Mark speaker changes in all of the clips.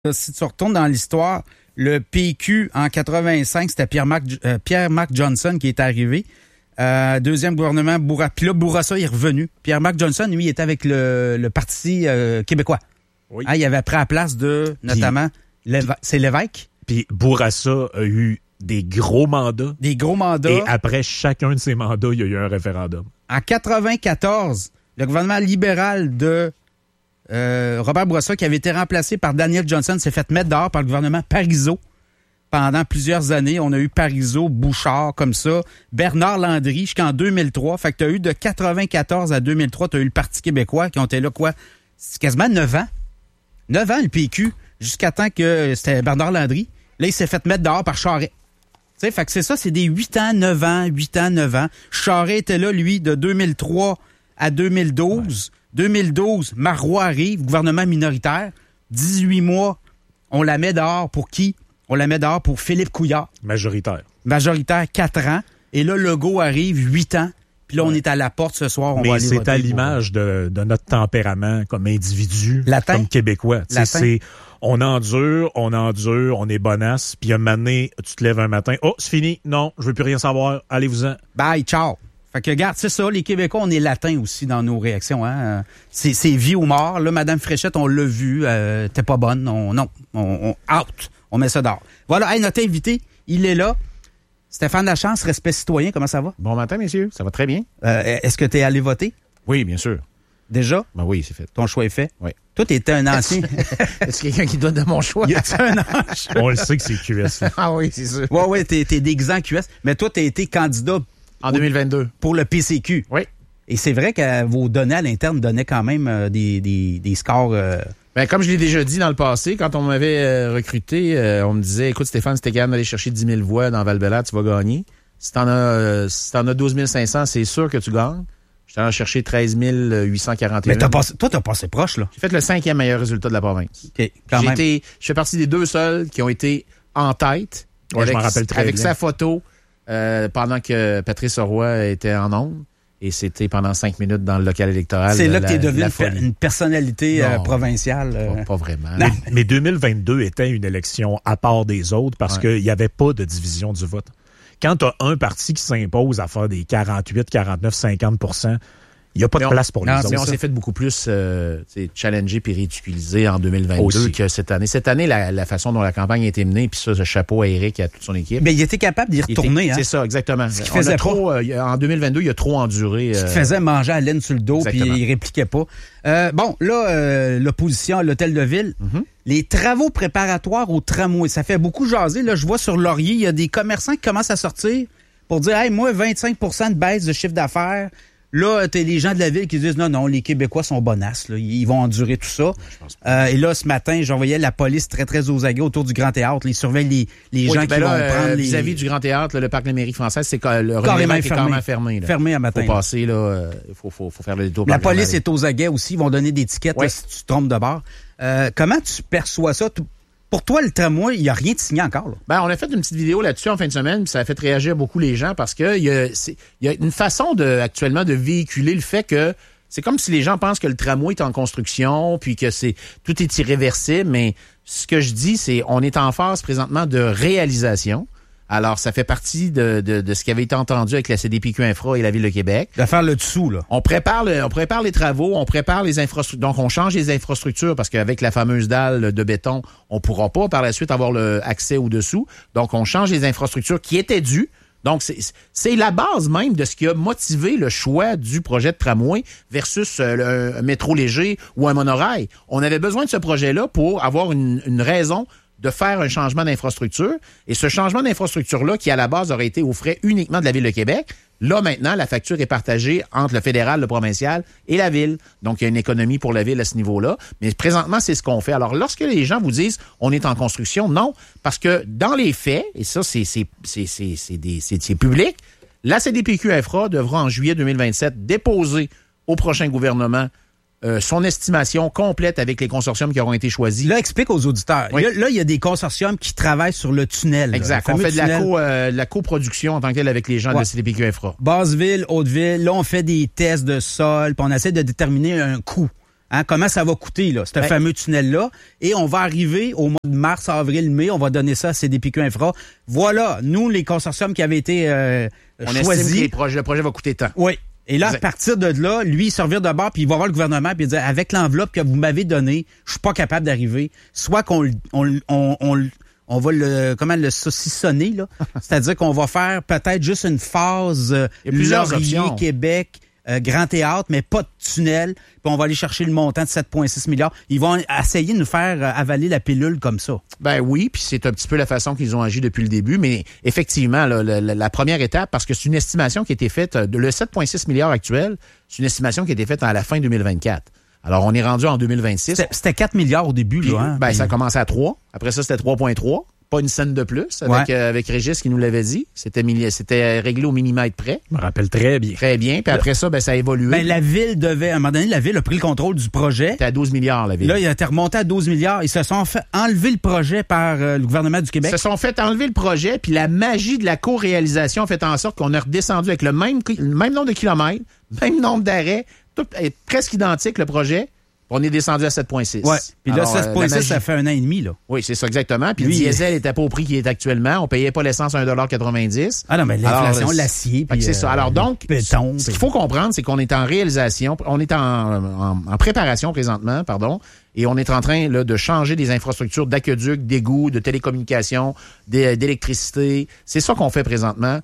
Speaker 1: Si tu retournes dans l'histoire, le PQ en 85, c'était Pierre-Marc Johnson qui est arrivé. Deuxième gouvernement, puis là, Bourassa est revenu. Pierre-Marc Johnson, lui, il était avec le Parti québécois.
Speaker 2: Oui.
Speaker 1: Il avait pris la place de, notamment, c'est Lévesque.
Speaker 2: Puis Bourassa a eu des gros mandats.
Speaker 1: Des gros mandats.
Speaker 2: Et après chacun de ces mandats, il y a eu un référendum.
Speaker 1: En 94, le gouvernement libéral de Robert Bourassa, qui avait été remplacé par Daniel Johnson, s'est fait mettre dehors par le gouvernement Parizeau. Pendant plusieurs années, on a eu Parizeau, Bouchard, comme ça, Bernard Landry, jusqu'en 2003. Fait que tu as eu de 94 à 2003, tu as eu le Parti québécois qui ont été là, c'est quasiment 9 ans. 9 ans, le PQ, jusqu'à temps que c'était Bernard Landry. Là, il s'est fait mettre dehors par Charest. Tu sais, fait que c'est ça, c'est des 8 ans, 9 ans, 8 ans, 9 ans. Charest était là, lui, de 2003 à 2012. Ouais. 2012, Marois arrive, gouvernement minoritaire. 18 mois, on la met dehors pour qui? On la met dehors pour Philippe Couillard.
Speaker 2: Majoritaire.
Speaker 1: Majoritaire, 4 ans. Et là, Legault arrive, 8 ans. Puis là, on est à la porte ce soir. On va aller
Speaker 2: c'est
Speaker 1: voter
Speaker 2: à l'image de notre tempérament comme individu,
Speaker 1: Latin.
Speaker 2: Comme Québécois. On endure, on est bonasse. Puis un moment donné, tu te lèves un matin. Oh, c'est fini. Non, je veux plus rien savoir. Allez-vous-en.
Speaker 1: Bye, ciao. Fait que regarde, c'est ça, les Québécois, on est latins aussi dans nos réactions. Hein? C'est vie ou mort. Là, Madame Fréchette, on l'a vu. T'es pas bonne. On out. On met ça dehors. Voilà, hey, notre invité, il est là. Stéphane Lachance, Respect citoyen, comment ça va?
Speaker 3: Bon matin, messieurs. Ça va très bien.
Speaker 1: Est-ce que tu es allé voter?
Speaker 3: Oui, bien sûr.
Speaker 1: Déjà?
Speaker 3: Ben oui, c'est fait.
Speaker 1: Ton choix est fait?
Speaker 3: Oui.
Speaker 1: Toi, t'étais un ancien.
Speaker 3: Est-ce quelqu'un qui donne de mon choix?
Speaker 1: Y a-t-il un ange?
Speaker 2: On le sait que c'est QS.
Speaker 3: Ah oui, c'est sûr.
Speaker 1: Ouais, t'es déguisé en QS. Mais toi, t'as été candidat
Speaker 3: en 2022.
Speaker 1: Pour le PCQ.
Speaker 3: Oui.
Speaker 1: Et c'est vrai que vos données à l'interne donnaient quand même des scores...
Speaker 3: Ben, comme je l'ai déjà dit dans le passé, quand on m'avait recruté, on me disait, écoute Stéphane, si t'es capable d'aller chercher 10 000 voix dans Val-Bélair, tu vas gagner. Si t'en as 12 500, c'est sûr que tu gagnes. Je t'en ai cherché 13 841.
Speaker 1: Mais t'as passé proche, là.
Speaker 3: J'ai fait le 5e meilleur résultat de la province.
Speaker 1: OK, quand même.
Speaker 3: Je fais partie des 2 seuls qui ont été en tête.
Speaker 2: Ouais, je m'en rappelle très
Speaker 3: avec
Speaker 2: bien.
Speaker 3: sa photo pendant que Patrice Roy était en ondes. Et c'était pendant 5 minutes dans le local électoral.
Speaker 1: C'est là que tu es devenu une personnalité provinciale.
Speaker 3: Pas vraiment.
Speaker 2: Mais 2022 était une élection à part des autres parce qu'il n'y avait pas de division du vote. Quand tu as un parti qui s'impose à faire des 48, 49, 50%, il n'y a pas de place pour les autres.
Speaker 3: Mais on s'est fait beaucoup plus challenger puis ridiculiser en 2022 aussi. Que cette année. Cette année, la façon dont la campagne a été menée, puis ça, ce chapeau à Éric et à toute son équipe.
Speaker 1: Mais il était capable d'y retourner.
Speaker 3: C'est ça, exactement.
Speaker 1: Ce qu'il faisait
Speaker 3: en 2022, il a trop enduré.
Speaker 1: Ce qu'il faisait manger à laine sur le dos, puis il répliquait pas. L'opposition à l'Hôtel de Ville, les travaux préparatoires au tramway, ça fait beaucoup jaser. Là, je vois sur Laurier, il y a des commerçants qui commencent à sortir pour dire, hey, moi, 25% de baisse de chiffre d'affaires. Là, t'as les gens de la ville qui disent non, les Québécois sont bonasses, là, ils vont endurer tout ça. Et là, ce matin, j'envoyais la police très, très aux aguets autour du Grand Théâtre. Ils surveillent les gens qui vont prendre les...
Speaker 3: Vis-à-vis du Grand Théâtre, le parc de la mairie française, c'est le carrément fermé. Là.
Speaker 1: Fermé à matin.
Speaker 3: Faut passer, là, faut faire le détour.
Speaker 1: La police est aux aguets aussi, ils vont donner des tickets là, si tu te trompes de bord. Comment tu perçois ça? Pour toi, le tramway, il n'y a rien de signé encore. Là.
Speaker 3: Ben, on a fait une petite vidéo là-dessus en fin de semaine, puis ça a fait réagir beaucoup les gens parce que il y a une façon actuellement de véhiculer le fait que c'est comme si les gens pensent que le tramway est en construction, puis que tout est irréversible, mais ce que je dis, c'est on est en phase présentement de réalisation. Alors, ça fait partie de ce qui avait été entendu avec la CDPQ Infra et la Ville de Québec.
Speaker 1: De faire le dessous, là.
Speaker 3: On prépare les travaux, on prépare les infrastructures. Donc, on change les infrastructures parce qu'avec la fameuse dalle de béton, on pourra pas par la suite avoir le accès au-dessous. Donc, on change les infrastructures qui étaient dues. Donc, c'est la base même de ce qui a motivé le choix du projet de tramway versus un métro léger ou un monorail. On avait besoin de ce projet-là pour avoir une raison de faire un changement d'infrastructure. Et ce changement d'infrastructure-là, qui à la base aurait été aux frais uniquement de la Ville de Québec, là maintenant, la facture est partagée entre le fédéral, le provincial et la Ville. Donc, il y a une économie pour la Ville à ce niveau-là. Mais présentement, c'est ce qu'on fait. Alors, lorsque les gens vous disent « on est en construction », non, parce que dans les faits, et ça, c'est public, la CDPQ Infra devra en juillet 2027 déposer au prochain gouvernement son estimation complète avec les consortiums qui auront été choisis.
Speaker 1: Là, explique aux auditeurs.
Speaker 3: Oui.
Speaker 1: Là, il y a des consortiums qui travaillent sur le tunnel.
Speaker 3: Exact. On fait de la coproduction en tant que telle avec les gens de la CDPQ Infra.
Speaker 1: Basseville, Hauteville, là, on fait des tests de sol, puis on essaie de déterminer un coût. Hein, comment ça va coûter, là, ce fameux tunnel-là. Et on va arriver au mois de mars, avril, mai, on va donner ça à CDPQ Infra. Voilà, nous, les consortiums qui avaient été
Speaker 3: on
Speaker 1: choisis.
Speaker 3: estime que le projet va coûter tant.
Speaker 1: Oui. Et là, à partir de là, lui, il se revire de bord, puis il va voir le gouvernement, puis il dire, avec l'enveloppe que vous m'avez donnée, je suis pas capable d'arriver. Soit qu'on va le saucissonner, là. C'est-à-dire qu'on va faire peut-être juste une phase Laurier, Québec, Grand Théâtre, mais pas de tunnel. Puis on va aller chercher le montant de 7,6 milliards. Ils vont essayer de nous faire avaler la pilule comme ça.
Speaker 3: Ben oui, puis c'est un petit peu la façon qu'ils ont agi depuis le début. Mais effectivement, là, la première étape, parce que c'est une estimation qui a été faite, le 7,6 milliards actuel, c'est une estimation qui a été faite à la fin 2024. Alors, on est rendu en 2026.
Speaker 1: C'était 4 milliards au début,
Speaker 3: puis,
Speaker 1: là. Hein?
Speaker 3: Ça a commencé à 3. Après ça, c'était 3,3. Pas une scène de plus, avec Régis qui nous l'avait dit. C'était réglé au millimètre près.
Speaker 2: Je me rappelle très bien.
Speaker 3: Très bien. Puis après ça, ça a évolué.
Speaker 1: La ville devait, à un moment donné, la ville a pris le contrôle du projet.
Speaker 3: C'était à 12 milliards, la ville.
Speaker 1: Là, il a été remonté à 12 milliards. Ils se sont fait enlever le projet par le gouvernement du Québec.
Speaker 3: Ils se sont fait enlever le projet, puis la magie de la co-réalisation a fait en sorte qu'on a redescendu avec le même nombre de kilomètres, même nombre d'arrêts, tout est presque identique, le projet. On est descendu à 7,6.
Speaker 1: Oui. Puis là, 7,6, ça fait 1 an et demi, là.
Speaker 3: Oui, c'est ça, exactement. Puis le diesel n'était pas au prix qu'il est actuellement. On payait pas l'essence à 1,90 $.
Speaker 1: Ah non, mais l'inflation, l'acier, puis
Speaker 3: c'est ça. Alors donc,
Speaker 1: béton,
Speaker 3: ce qu'il faut comprendre, c'est qu'on est en réalisation, on est en préparation présentement, et on est en train là, de changer des infrastructures d'aqueduc, d'égouts, de télécommunications, d'électricité. C'est ça qu'on fait présentement.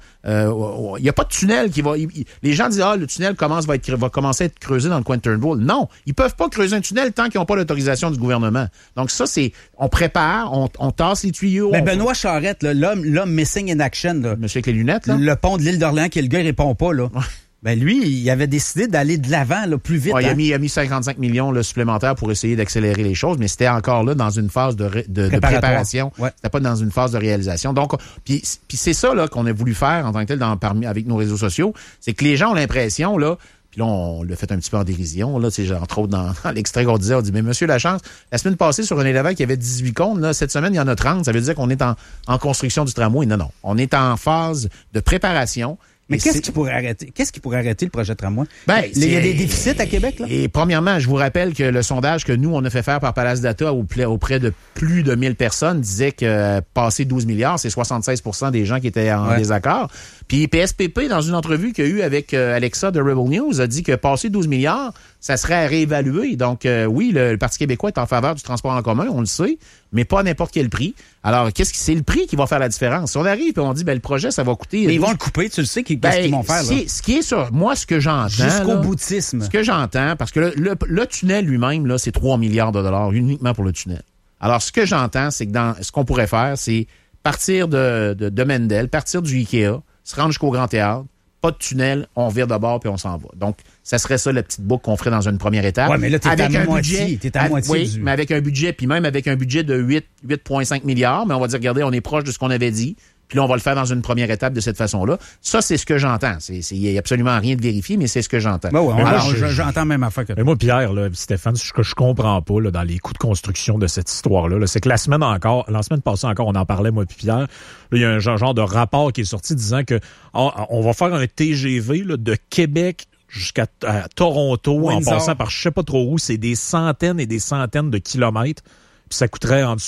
Speaker 3: Il n'y a pas de tunnel qui va... les gens disent, le tunnel va commencer à être creusé dans le coin de Turnbull. Non, ils peuvent pas creuser un tunnel tant qu'ils n'ont pas l'autorisation du gouvernement. Donc ça, on prépare, on tasse les tuyaux.
Speaker 1: Mais Benoît Charette, l'homme missing in action. Là,
Speaker 3: monsieur avec les lunettes, là.
Speaker 1: Le pont de l'île d'Orléans, qui le gars, il répond pas, là. Ben lui, il avait décidé d'aller de l'avant là, plus vite.
Speaker 3: Il a mis 55 millions là, supplémentaires pour essayer d'accélérer les choses, mais c'était encore là dans une phase de préparation. Ouais. C'était pas dans une phase de réalisation. Donc, puis c'est ça là qu'on a voulu faire en tant que tel avec nos réseaux sociaux, c'est que les gens ont l'impression là. Puis là, on l'a fait un petit peu en dérision. Là, entre autres, dans l'extrait qu'on disait, on dit, mais monsieur Lachance, la semaine passée, sur René Lévesque, il y avait 18 comptes. Là, cette semaine, il y en a 30. Ça veut dire qu'on est en construction du tramway. Non. On est en phase de préparation.
Speaker 1: Mais qu'est-ce qui pourrait arrêter le projet de tramway? Il y a des déficits à Québec, là? Et
Speaker 3: premièrement, je vous rappelle que le sondage que nous, on a fait faire par Palace Data auprès de plus de 1000 personnes disait que passer 12 milliards, c'est 76% des gens qui étaient en désaccord. Puis PSPP, dans une entrevue qu'il y a eu avec Alexa de Rebel News, a dit que passer 12 milliards, ça serait à réévaluer. Donc, oui, le Parti québécois est en faveur du transport en commun, on le sait, mais pas à n'importe quel prix. Alors, c'est le prix qui va faire la différence? Si on arrive et on dit, le projet, ça va coûter...
Speaker 1: Mais ils vont le couper, tu le sais, qu'est-ce qu'ils vont faire, là?
Speaker 3: Ce qui est sur moi, ce que j'entends...
Speaker 1: Jusqu'au boutisme.
Speaker 3: Ce que j'entends, parce que le tunnel lui-même, là, c'est 3 milliards de dollars uniquement pour le tunnel. Alors, ce que j'entends, c'est que ce qu'on pourrait faire, c'est partir de Mendel, partir du Ikea, se rendre jusqu'au Grand Théâtre, pas de tunnel, on vire de bord puis on s'en va. Donc, ça serait ça la petite boucle qu'on ferait dans une première étape.
Speaker 1: Ouais, mais là, t'es à moitié.
Speaker 3: Oui, mais avec un budget, puis même avec un budget de 8,5 milliards, mais on va dire, regardez, on est proche de ce qu'on avait dit, puis là, on va le faire dans une première étape de cette façon-là. Ça, c'est ce que j'entends. Il n'y a absolument rien de vérifié, mais c'est ce que j'entends.
Speaker 1: Alors, j'entends même affaire que toi.
Speaker 2: Mais moi, Pierre, là, Stéphane, ce que je comprends pas là, dans les coûts de construction de cette histoire-là, c'est que la semaine passée encore, on en parlait, moi puis Pierre, là, il y a un genre de rapport qui est sorti disant que on va faire un TGV là, de Québec jusqu'à Toronto, Windsor, en passant par je sais pas trop où, c'est des centaines et des centaines de kilomètres, puis ça coûterait entre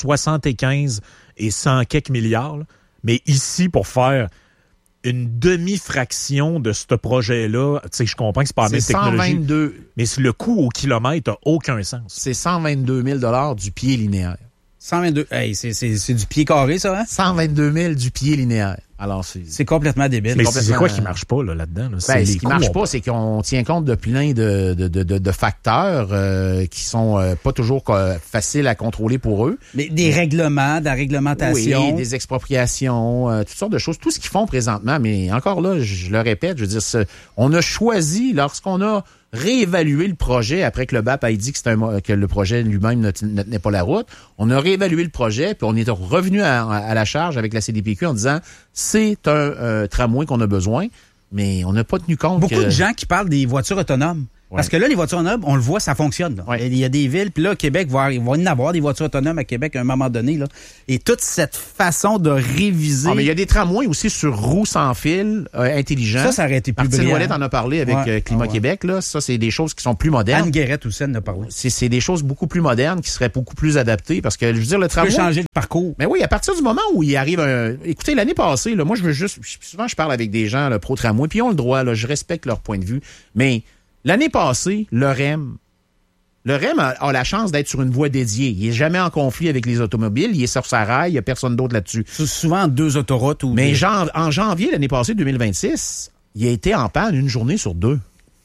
Speaker 2: 75 et 100 quelques milliards, là. Mais ici, pour faire une demi-fraction de ce projet-là, tu sais, je comprends que c'est pas la même technologie.
Speaker 3: 122.
Speaker 2: Mais le coût au kilomètre n'a aucun sens.
Speaker 3: C'est 122 000 du pied linéaire.
Speaker 1: 122. Hey, c'est du pied carré, ça, hein?
Speaker 3: 122 000 du pied linéaire. Alors, c'est
Speaker 1: complètement débile.
Speaker 2: Mais c'est quoi qui marche pas là-dedans? Là?
Speaker 3: Ce qui marche pas, c'est qu'on tient compte de plein de facteurs qui sont pas toujours faciles à contrôler pour eux.
Speaker 1: Mais des règlements, de la réglementation.
Speaker 3: Oui, des expropriations, toutes sortes de choses. Tout ce qu'ils font présentement, mais encore là, je le répète, je veux dire, on a choisi, lorsqu'on a réévalué le projet après que le BAP a dit que le projet lui-même ne tenait pas la route. On a réévalué le projet, puis on est revenu à la charge avec la CDPQ en disant c'est un tramway qu'on a besoin, mais on n'a pas tenu compte
Speaker 1: Beaucoup de gens qui parlent des voitures autonomes. Parce que là, les voitures autonomes, on le voit, ça fonctionne. Là.
Speaker 3: Ouais.
Speaker 1: Il y a des villes, puis là, Québec, il va y en avoir des voitures autonomes à Québec à un moment donné. Là. Et toute cette façon de réviser...
Speaker 3: Ah, mais il y a des tramways aussi sur roues sans fil, intelligents.
Speaker 1: Ça aurait été plus
Speaker 3: Martine
Speaker 1: brillant.
Speaker 3: Ouellet en a parlé avec Climat Québec. Là. Ça, c'est des choses qui sont plus modernes.
Speaker 1: Anne Guérette aussi en a parlé.
Speaker 3: C'est des choses beaucoup plus modernes qui seraient beaucoup plus adaptées parce que, je veux dire, le
Speaker 1: Tu peux
Speaker 3: tramway...
Speaker 1: changer le parcours.
Speaker 3: Mais oui, à partir du moment où il arrive un... Écoutez, l'année passée, là, moi, souvent, je parle avec des gens pro-tramway, puis ils ont le droit, là, je respecte leur point de vue, mais l'année passée, le REM a la chance d'être sur une voie dédiée. Il est jamais en conflit avec les automobiles, il est sur sa rail, il n'y a personne d'autre là-dessus.
Speaker 1: C'est souvent 2 autoroutes.
Speaker 3: Mais en janvier, l'année passée, 2026, il a été en panne une journée sur 2.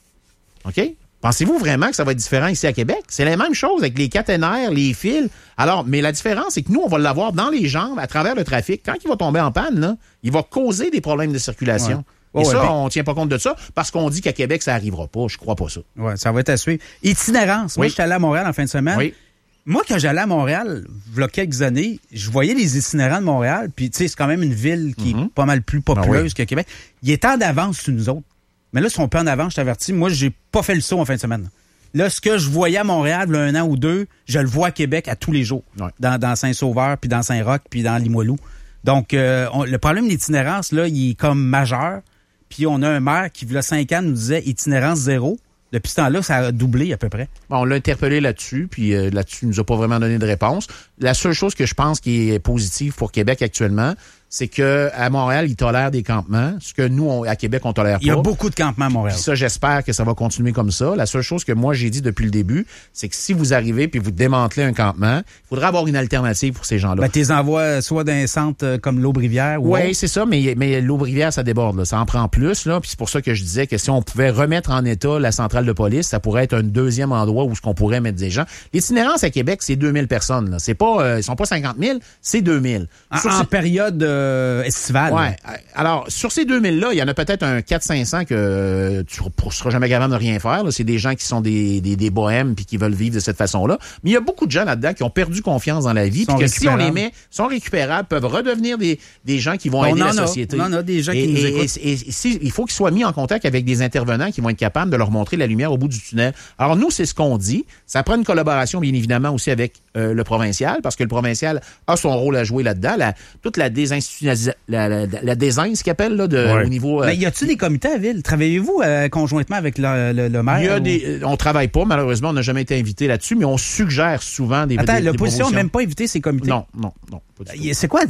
Speaker 3: OK? Pensez-vous vraiment que ça va être différent ici à Québec? C'est la même chose avec les caténaires, les fils. Alors, mais la différence, c'est que nous, on va l'avoir dans les jambes, à travers le trafic. Quand il va tomber en panne, là, il va causer des problèmes de circulation.
Speaker 1: Ouais.
Speaker 3: Et
Speaker 1: Ouais,
Speaker 3: ça,
Speaker 1: puis-
Speaker 3: on tient pas compte de ça parce qu'on dit qu'à Québec, ça arrivera pas. Je crois pas ça.
Speaker 1: Ouais, ça va être à suivre. Itinérance. Moi,
Speaker 3: Oui.
Speaker 1: j'étais allé à Montréal en fin de semaine.
Speaker 3: Oui.
Speaker 1: Moi, quand j'allais à Montréal, il y a quelques années, je voyais les itinérants de Montréal, puis tu sais, c'est quand même une ville qui est pas mal plus populeuse
Speaker 3: Ah oui.
Speaker 1: que Québec. Il est en avance sur nous autres. Mais là, si on peut en avance, je t'avertis, moi, j'ai pas fait le saut en fin de semaine. Là, ce que je voyais à Montréal, là, 1 an ou 2, je le vois à Québec à tous les jours.
Speaker 3: Ouais.
Speaker 1: Dans Saint-Sauveur, puis dans Saint-Roch, puis dans Limoilou. Donc, le problème d'itinérance, là, il est comme majeur. Puis on a un maire qui, il y a 5 ans, nous disait itinérance 0. Depuis ce temps-là, ça a doublé à peu près.
Speaker 3: Bon, on l'a interpellé là-dessus, puis là-dessus, il nous a pas vraiment donné de réponse. La seule chose que je pense qui est positive pour Québec actuellement, c'est que à Montréal, ils tolèrent des campements, ce que nous, à Québec, on tolère pas.
Speaker 1: Il y a beaucoup de campements à Montréal.
Speaker 3: Puis ça, j'espère que ça va continuer comme ça. La seule chose que moi, j'ai dit depuis le début, c'est que si vous arrivez puis vous démantelez un campement, il faudra avoir une alternative pour ces gens-là.
Speaker 1: Ben, t'es envoies soit dans un centre comme l'Aubrivière ou
Speaker 3: Oui,
Speaker 1: autre.
Speaker 3: c'est ça, mais l'Aubrivière, ça déborde. Là. Ça en prend plus. Là. Puis c'est pour ça que je disais que si on pouvait remettre en état la centrale de police, ça pourrait être un deuxième endroit où ce qu'on pourrait mettre des gens. L'itinérance à Québec, c'est 2000 personnes. Là. C'est pas, ils sont pas 50 000, c'est 2000.
Speaker 1: En période estivale.
Speaker 3: Ouais. Alors, sur ces 2000-là, il y en a peut-être un 400-500 que tu ne seras jamais capable de rien faire. Là. C'est des gens qui sont des bohèmes puis qui veulent vivre de cette façon-là. Mais il y a beaucoup de gens là-dedans qui ont perdu confiance dans la vie. Puis que si on les met, sont récupérables, peuvent redevenir des gens qui vont aider la société.
Speaker 1: On en a des gens qui nous écoutent.
Speaker 3: Et il faut qu'ils soient mis en contact avec des intervenants qui vont être capables de leur montrer la lumière au bout du tunnel. Alors, nous, c'est ce qu'on dit. Ça prend une collaboration, bien évidemment, aussi avec le provincial, parce que le provincial a son rôle à jouer là-dedans. Toute la désinstitutionnalisation, la désin, ce qu'ils appellent là, au niveau...
Speaker 1: Mais y a-t-il des comités à ville? Travaillez-vous conjointement avec le maire?
Speaker 3: Il y a on travaille pas, malheureusement, on n'a jamais été invité là-dessus, mais on suggère souvent des
Speaker 1: Attends, l'opposition
Speaker 3: promotions.
Speaker 1: n'a même pas invité ces comités?
Speaker 3: Non, pas du tout.
Speaker 1: C'est quoi?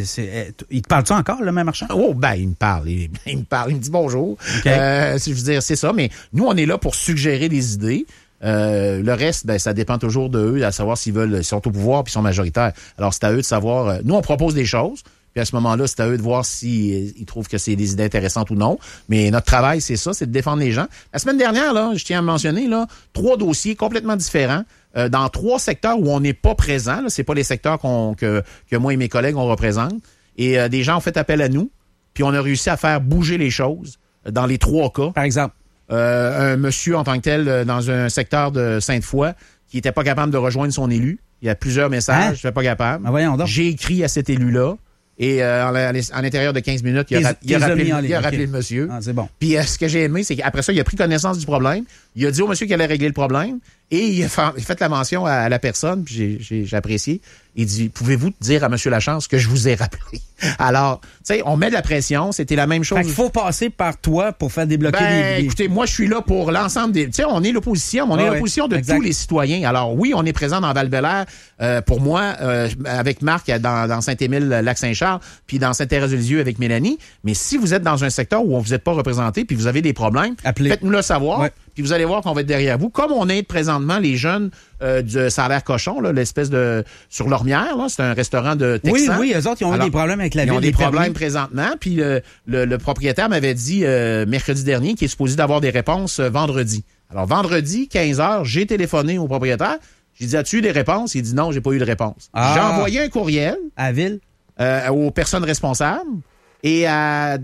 Speaker 1: Il te parle-tu encore, le même marchand?
Speaker 3: Oh, ben, il me parle. Il me dit bonjour.
Speaker 1: Okay.
Speaker 3: Je veux dire, c'est ça, mais nous, on est là pour suggérer des idées. Le reste, ben, ça dépend toujours de eux, à savoir s'ils sont au pouvoir puis sont majoritaires. Alors, c'est à eux de savoir. Nous, on propose des choses. Puis à ce moment-là, c'est à eux de voir s'ils trouvent que c'est des idées intéressantes ou non. Mais notre travail, c'est ça, c'est de défendre les gens. La semaine dernière, là, je tiens à mentionner, là, 3 dossiers complètement différents dans 3 secteurs où on n'est pas présent. Là, c'est pas les secteurs que moi et mes collègues, on représente. Et des gens ont fait appel à nous. Puis on a réussi à faire bouger les choses dans les 3 cas.
Speaker 1: Par exemple?
Speaker 3: Un monsieur en tant que tel dans un secteur de Sainte-Foy qui était pas capable de rejoindre son élu. Il y a plusieurs messages, je suis pas capable.
Speaker 1: Ah, voyons donc.
Speaker 3: J'ai écrit à cet élu-là. Et à l'intérieur de 15 minutes, il a rappelé le monsieur.
Speaker 1: Ah, c'est bon.
Speaker 3: Puis ce que j'ai aimé, c'est qu'après ça, il a pris connaissance du problème. Il a dit au monsieur qu'il allait régler le problème. Et il a fait la mention à la personne, puis j'ai apprécié. Il dit, pouvez-vous dire à monsieur Lachance que je vous ai rappelé? Alors, tu sais, on met de la pression. C'était la même chose.
Speaker 1: Fait qu'il faut passer par toi pour faire débloquer des...
Speaker 3: Écoutez, moi, je suis là pour l'ensemble des... Tu sais, on est l'opposition, mais on est l'opposition de tous les citoyens. Alors, oui, on est présent dans Val-Bélair, pour moi, avec Marc dans Saint-Émile, Lac-Saint-Charles, puis dans Saint-Thérèse-de-Lisieux avec Mélanie. Mais si vous êtes dans un secteur où vous n'êtes pas représenté, puis vous avez des problèmes, faites-nous le savoir. Puis vous allez voir qu'on va être derrière vous. Comme on est présentement les jeunes du Salaire Cochon, là, l'espèce de... sur l'Ormière, là, c'est un restaurant de Texans.
Speaker 1: Oui, eux autres, ils ont eu des problèmes avec la ville.
Speaker 3: Ils ont des problèmes présentement. Puis le propriétaire m'avait dit mercredi dernier qu'il est supposé d'avoir des réponses vendredi. Alors, vendredi, 15h, j'ai téléphoné au propriétaire. J'ai dit, as-tu eu des réponses? Il dit non, j'ai pas eu de réponse. J'ai envoyé un courriel
Speaker 1: à la ville
Speaker 3: aux personnes responsables. Et à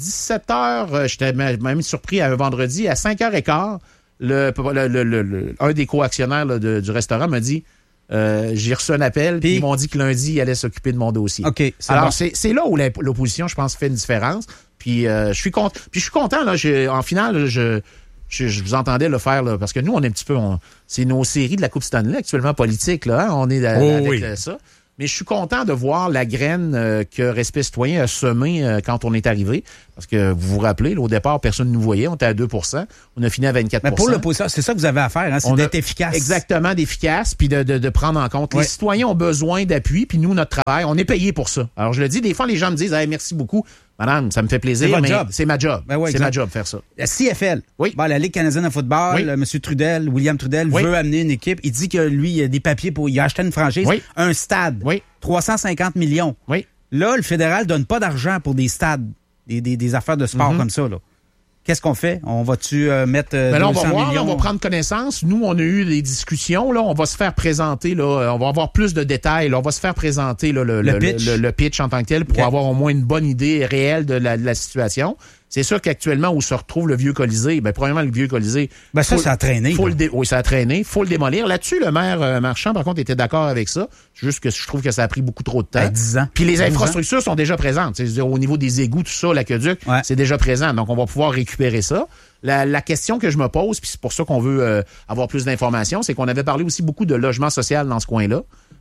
Speaker 3: 17h, j'étais même surpris à un vendredi, à 5h15, un des co-actionnaires là, du restaurant m'a dit j'ai reçu un appel, puis ils m'ont dit que lundi, il allait s'occuper de mon dossier.
Speaker 1: Okay,
Speaker 3: alors,
Speaker 1: bon.
Speaker 3: c'est là où l'opposition, je pense, fait une différence. Puis je suis content. Là, en finale, je vous entendais le faire, là, parce que nous, on est un petit peu... c'est nos séries de la Coupe Stanley actuellement politique, là. Hein? On est avec ça. Mais je suis content de voir la graine que Respect citoyen a semée quand on est arrivé. Parce que vous vous rappelez, là, au départ, personne ne nous voyait. On était à 2%. On a fini à 24%.
Speaker 1: Mais pour l'opposition, c'est ça que vous avez à faire, hein? C'est d'être efficace.
Speaker 3: Exactement, d'efficace, puis de prendre en compte. Les citoyens ont besoin d'appui, puis nous, notre travail, on est payé pour ça. Alors, je le dis, des fois, les gens me disent hey, « merci beaucoup ». Madame, ça me fait plaisir, mais c'est ma job.
Speaker 1: Ben oui,
Speaker 3: c'est ma job faire ça.
Speaker 1: La CFL, la Ligue canadienne de football, M. Trudel, William Trudel, veut amener une équipe. Il dit que lui, il a des papiers pour y acheter une franchise. Un stade, 350 millions. Là, le fédéral donne pas d'argent pour des stades, des affaires de sport comme ça. Là. Qu'est-ce qu'on fait? On va-tu mettre 200 millions?
Speaker 3: Là, on va prendre connaissance. Nous, on a eu des discussions. Là, on va se faire présenter. Là, on va avoir plus de détails. Là, on va se faire présenter là, le pitch en tant que tel pour avoir au moins une bonne idée réelle de la situation. C'est sûr qu'actuellement, où se retrouve le vieux Colisée, premièrement, le vieux Colisée...
Speaker 1: ça a traîné.
Speaker 3: Oui, ça a traîné. Faut le démolir. Là-dessus, le maire Marchand, par contre, était d'accord avec ça. Juste que je trouve que ça a pris beaucoup trop de temps.
Speaker 1: 10 ans.
Speaker 3: Puis les infrastructures sont déjà présentes. C'est-à-dire, au niveau des égouts, tout ça, l'aqueduc, c'est déjà présent. Donc, on va pouvoir récupérer ça. La question que je me pose, puis c'est pour ça qu'on veut avoir plus d'informations, c'est qu'on avait parlé aussi beaucoup de logement social dans ce coin-là.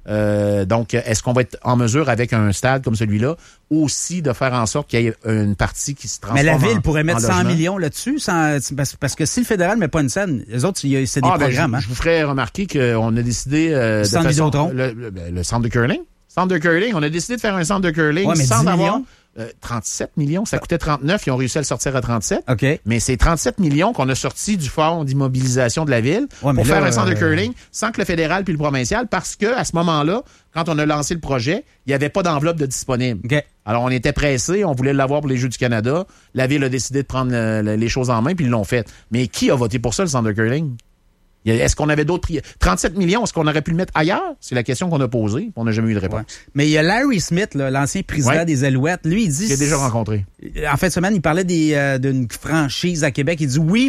Speaker 3: Donc, est-ce qu'on va être en mesure, avec un stade comme celui-là, aussi de faire en sorte qu'il y ait une partie qui se transforme en
Speaker 1: Mais la Ville pourrait mettre 100 millions là-dessus, parce que si le fédéral ne met pas une scène, les autres, c'est des programmes.
Speaker 3: Je vous ferai remarquer qu'on a décidé de
Speaker 1: centre Vidéotron.
Speaker 3: Le centre de curling. Centre de curling, on a décidé de faire un centre de curling sans avoir... 37 millions, ça coûtait 39, ils ont réussi à le sortir à 37.
Speaker 1: Okay.
Speaker 3: Mais c'est 37 millions qu'on a sortis du fonds d'immobilisation de la Ville pour faire un centre de curling sans que le fédéral puis le provincial, parce que à ce moment-là, quand on a lancé le projet, il n'y avait pas d'enveloppe de disponible.
Speaker 1: Okay.
Speaker 3: Alors, on était pressés, on voulait l'avoir pour les Jeux du Canada. La Ville a décidé de prendre les choses en main, puis ils l'ont fait. Mais qui a voté pour ça, le centre de curling? Est-ce qu'on avait d'autres prix? 37 millions, est-ce qu'on aurait pu le mettre ailleurs? C'est la question qu'on a posée. On n'a jamais eu de réponse.
Speaker 1: Ouais. Mais il y a Larry Smith, là, l'ancien président des Alouettes. Lui, il dit...
Speaker 3: J'ai déjà rencontré.
Speaker 1: En fin de semaine, il parlait d'une franchise à Québec. Il dit oui,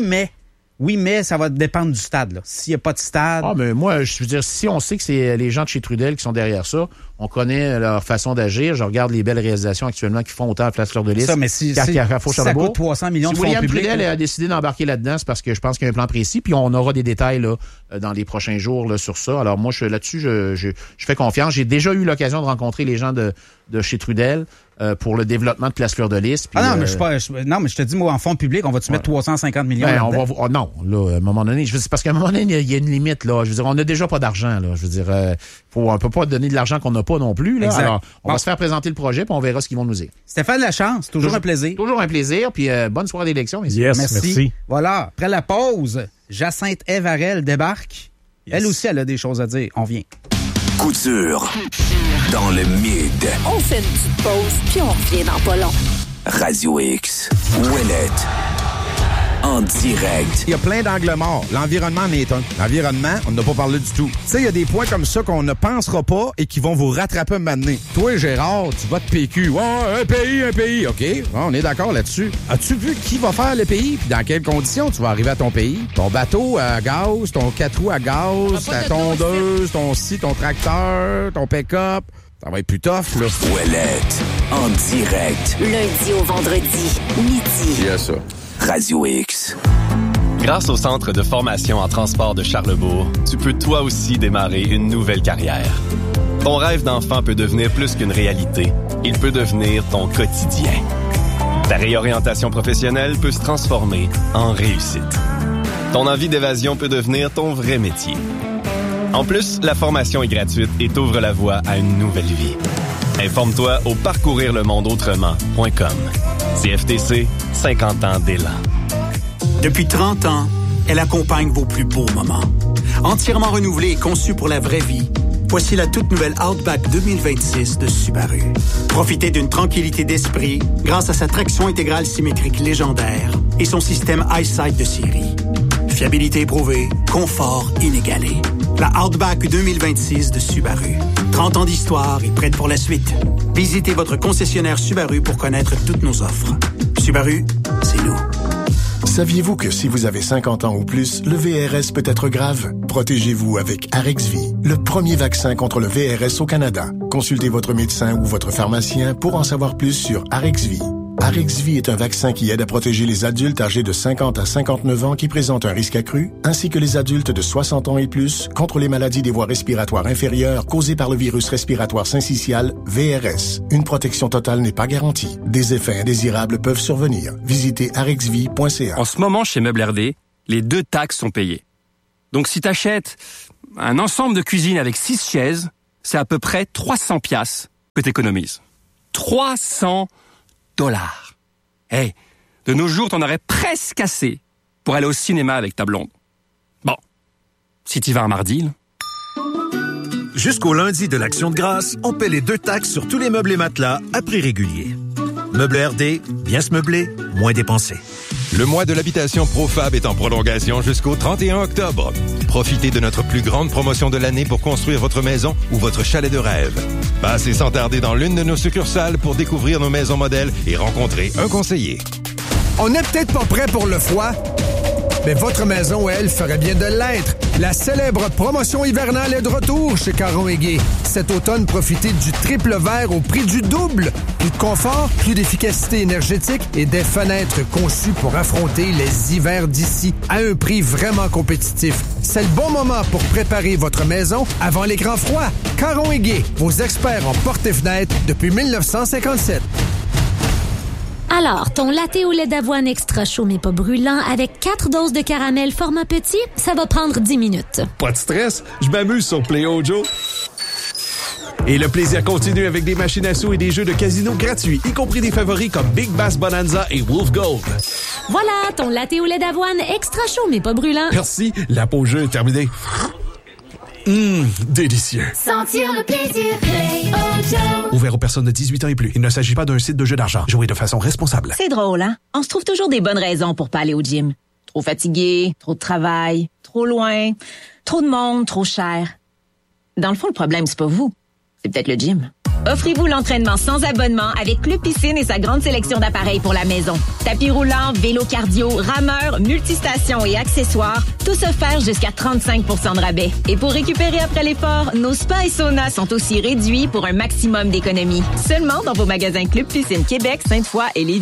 Speaker 1: mais ça va dépendre du stade. Là. S'il n'y a pas de stade...
Speaker 3: mais moi, je veux dire, si on sait que c'est les gens de chez Trudel qui sont derrière ça, on connaît leur façon d'agir. Je regarde les belles réalisations actuellement qu'ils font autant à Place Fleur de Lys.
Speaker 1: Ça, mais si ça coûte 300 millions de fonds publics...
Speaker 3: Si William Trudel a décidé d'embarquer là-dedans, c'est parce que je pense qu'il y a un plan précis, puis on aura des détails là, dans les prochains jours là, sur ça. Alors moi, là-dessus, je fais confiance. J'ai déjà eu l'occasion de rencontrer les gens de chez Trudel pour le développement de Place Fleur de Lys. Puis,
Speaker 1: mais je te dis, moi, en fonds publics, on va-tu mettre 350 millions
Speaker 3: non, là, à un moment donné, c'est parce qu'à un moment donné, il y a une limite, là. Je veux dire, on n'a déjà pas d'argent, là. Je veux dire, on peut pas donner de l'argent qu'on n'a pas non plus, là. Alors, on va se faire présenter le projet, puis on verra ce qu'ils vont nous dire.
Speaker 1: Stéphane Lachance, toujours un plaisir.
Speaker 3: Toujours un plaisir, puis bonne soirée d'élection, messieurs.
Speaker 2: Yes, merci.
Speaker 1: Voilà. Après la pause, Jacinthe Evarel débarque. Yes. Elle aussi, elle a des choses à dire. On vient.
Speaker 4: Couture dans le mid.
Speaker 5: On fait une petite pause, puis on revient dans pas long.
Speaker 4: Radio X. Ouellette. En direct.
Speaker 6: Il y a plein d'angles morts. L'environnement en est un. L'environnement, on n'a pas parlé du tout. Tu sais, il y a des points comme ça qu'on ne pensera pas et qui vont vous rattraper un moment donné. Toi, Gérard, tu votes PQ. Ouais, un pays. OK, bon, on est d'accord là-dessus. As-tu vu qui va faire le pays puis dans quelles conditions tu vas arriver à ton pays? Ton bateau à gaz, ton 4 roues à gaz, ta tondeuse, ton tracteur, ton pick-up. Ça va être plus tough, là.
Speaker 4: Ouellette. En direct.
Speaker 5: Lundi au vendredi, midi.
Speaker 6: Yes, ça.
Speaker 4: Radio X.
Speaker 7: Grâce au Centre de formation en transport de Charlebourg, tu peux toi aussi démarrer une nouvelle carrière. Ton rêve d'enfant peut devenir plus qu'une réalité. Il peut devenir ton quotidien. Ta réorientation professionnelle peut se transformer en réussite. Ton envie d'évasion peut devenir ton vrai métier. En plus, la formation est gratuite et t'ouvre la voie à une nouvelle vie. Informe-toi au parcourirlemondeautrement.com. CFTC, 50 ans d'élan.
Speaker 8: Depuis 30 ans, elle accompagne vos plus beaux moments. Entièrement renouvelée et conçue pour la vraie vie, voici la toute nouvelle Outback 2026 de Subaru. Profitez d'une tranquillité d'esprit grâce à sa traction intégrale symétrique légendaire et son système EyeSight de série. Fiabilité éprouvée, confort inégalé. La Outback 2026 de Subaru. 30 ans d'histoire et prête pour la suite. Visitez votre concessionnaire Subaru pour connaître toutes nos offres. Subaru, c'est nous.
Speaker 9: Saviez-vous que si vous avez 50 ans ou plus, le VRS peut être grave? Protégez-vous avec Arexvy, le premier vaccin contre le VRS au Canada. Consultez votre médecin ou votre pharmacien pour en savoir plus sur Arexvy. Arexvy est un vaccin qui aide à protéger les adultes âgés de 50 à 59 ans qui présentent un risque accru, ainsi que les adultes de 60 ans et plus contre les maladies des voies respiratoires inférieures causées par le virus respiratoire syncytial, VRS. Une protection totale n'est pas garantie. Des effets indésirables peuvent survenir. Visitez arexvy.ca.
Speaker 10: En ce moment, chez Meubles RD, les 2 taxes sont payées. Donc si t'achètes un ensemble de cuisine avec 6 chaises, c'est à peu près 300 piastres que t'économises. 300 $. Hey, de nos jours, t'en aurais presque assez pour aller au cinéma avec ta blonde. Bon, si t'y vas un mardi, là.
Speaker 11: Jusqu'au lundi de l'Action de grâce, on paie les 2 taxes sur tous les meubles et matelas à prix régulier. Meubles RD, bien se meubler, moins dépenser.
Speaker 12: Le mois de l'habitation Profab est en prolongation jusqu'au 31 octobre. Profitez de notre plus grande promotion de l'année pour construire votre maison ou votre chalet de rêve. Passez sans tarder dans l'une de nos succursales pour découvrir nos maisons modèles et rencontrer un conseiller.
Speaker 13: On n'est peut-être pas prêt pour le froid, mais votre maison, elle, ferait bien de l'être. La célèbre promotion hivernale est de retour chez Caron & Gay. Cet automne, profitez du triple vert au prix du double. Plus de confort, plus d'efficacité énergétique et des fenêtres conçues pour affronter les hivers d'ici à un prix vraiment compétitif. C'est le bon moment pour préparer votre maison avant les grands froids. Caron & Gay, vos experts en portes et fenêtres depuis 1957.
Speaker 14: Alors, ton latte au lait d'avoine extra chaud mais pas brûlant avec 4 doses de caramel format petit, ça va prendre 10 minutes.
Speaker 15: Pas de stress, je m'amuse sur Play Ojo. Et le plaisir continue avec des machines à sous et des jeux de casino gratuits, y compris des favoris comme Big Bass Bonanza et Wolf Gold.
Speaker 14: Voilà, ton latte au lait d'avoine extra chaud mais pas brûlant.
Speaker 15: Merci, la pause jeu est terminée. Délicieux.
Speaker 16: Sentir le plaisir, Play Ojo.
Speaker 15: Ouvert aux personnes de 18 ans et plus. Il ne s'agit pas d'un site de jeu d'argent. Jouez de façon responsable.
Speaker 17: C'est drôle, hein? On se trouve toujours des bonnes raisons pour pas aller au gym. Trop fatigué, trop de travail, trop loin, trop de monde, trop cher. Dans le fond, le problème, c'est pas vous. C'est peut-être le gym. Offrez-vous l'entraînement sans abonnement avec Club Piscine et sa grande sélection d'appareils pour la maison. Tapis roulant, vélo cardio, rameur, multistations et accessoires, tout offert jusqu'à 35 % de rabais. Et pour récupérer après l'effort, nos spas et saunas sont aussi réduits pour un maximum d'économies. Seulement dans vos magasins Club Piscine Québec, Sainte-Foy et Lévis.